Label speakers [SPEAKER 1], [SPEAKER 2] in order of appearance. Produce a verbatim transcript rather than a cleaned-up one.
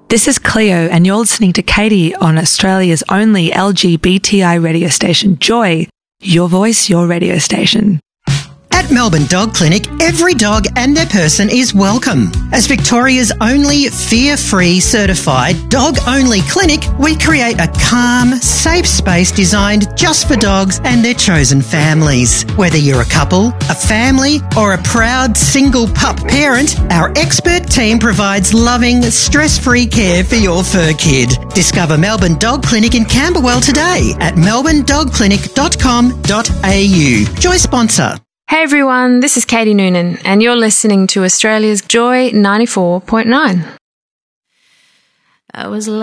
[SPEAKER 1] This is Cleo, and you're listening to Katie on Australia's only L G B T I radio station, Joy. Your voice, your radio station.
[SPEAKER 2] At Melbourne Dog Clinic, every dog and their person is welcome. As Victoria's only fear-free certified dog-only clinic, we create a calm, safe space designed just for dogs and their chosen families. Whether you're a couple, a family, or a proud single pup parent, our expert team provides loving, stress-free care for your fur kid. Discover Melbourne Dog Clinic in Camberwell today at melbourne dog clinic dot com dot a u. Joy sponsor.
[SPEAKER 3] Hey everyone, this is Katie Noonan, and you're listening to Australia's Joy ninety-four point nine. I was